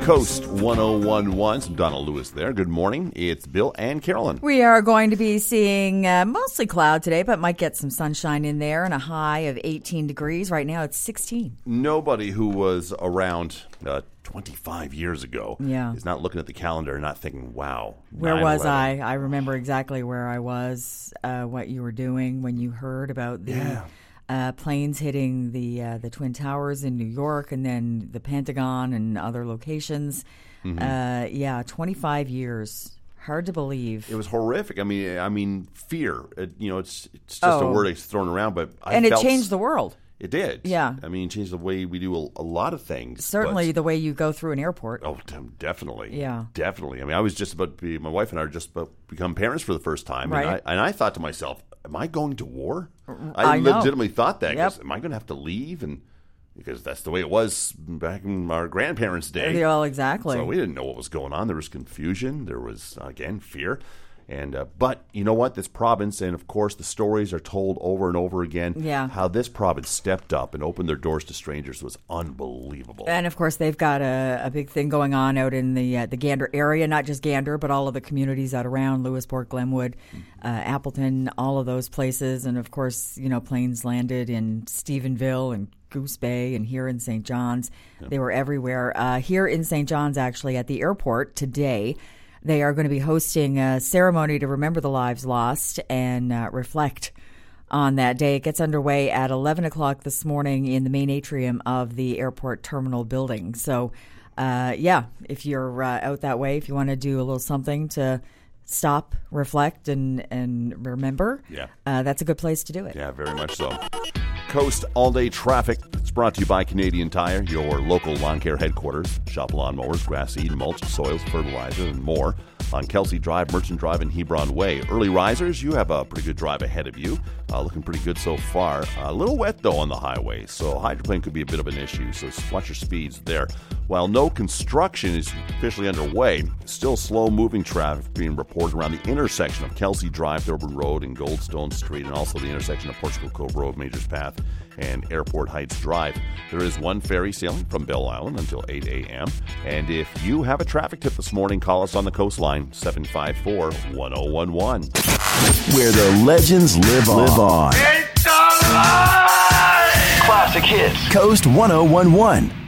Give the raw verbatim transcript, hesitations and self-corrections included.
Coast one oh one one. Some Donald Lewis there. Good morning. It's Bill and Carolyn. We are going to be seeing uh, mostly cloud today, but might get some sunshine in there and a high of eighteen degrees. Right now it's sixteen. Nobody who was around uh, twenty-five years ago yeah. is not looking at the calendar and not thinking, wow. Where was I? I remember exactly where I was, uh, what you were doing when you heard about the yeah. uh, planes hitting the uh, the Twin Towers in New York and then the Pentagon and other locations. Mm-hmm. Uh, yeah, twenty-five years. Hard to believe. It was horrific. I mean, I mean, fear. It, you know, it's it's just oh. a word that's thrown around, but I and felt it changed the world. It did. Yeah. I mean, it changed the way we do a, a lot of things. Certainly but, the way you go through an airport. Oh, definitely. Yeah. Definitely. I mean, I was just about to be, my wife and I are just about to become parents for the first time. Right. And I, and I thought to myself, am I going to war? I, I know. legitimately thought that. Yep. Am I going to have to leave? And because that's the way it was back in our grandparents' day. Well, exactly. So we didn't know what was going on. There was confusion. There was, again, fear. And uh, but you know what? This province, and of course the stories are told over and over again, yeah. how this province stepped up and opened their doors to strangers was unbelievable. And of course they've got a, a big thing going on out in the uh, the Gander area, not just Gander, but all of the communities out around, Lewisport, Glenwood, uh, Appleton, all of those places. And of course, you know, planes landed in Stephenville and Goose Bay and here in Saint John's. Yeah. They were everywhere. Uh, here in Saint John's, actually, at the airport today, they are going to be hosting a ceremony to remember the lives lost and uh, reflect on that day. It gets underway at eleven o'clock this morning in the main atrium of the airport terminal building. So, uh, yeah, if you're uh, out that way, if you want to do a little something to stop, reflect, and, and remember, yeah. uh, that's a good place to do it. Yeah, very much so. Coast all-day traffic. It's brought to you by Canadian Tire, your local lawn care headquarters. Shop lawnmowers, grass seed, mulch, soils, fertilizer, and more on Kelsey Drive, Merchant Drive, and Hebron Way. Early risers, you have a pretty good drive ahead of you. Uh, looking pretty good so far. A little wet, though, on the highway, so hydroplane could be a bit of an issue, so watch your speeds there. While no construction is officially underway, still slow-moving traffic being reported around the intersection of Kelsey Drive, Durbin Road, and Goldstone Street, and also the intersection of Portugal Cove Road, Majors Path, and Airport Heights Drive. There is one ferry sailing from Bell Island until eight a.m. And if you have a traffic tip this morning, call us on the coastline, seven five four, one oh one one. Where the legends live on. Live on. It's alive! Classic hits. Coast one oh one one.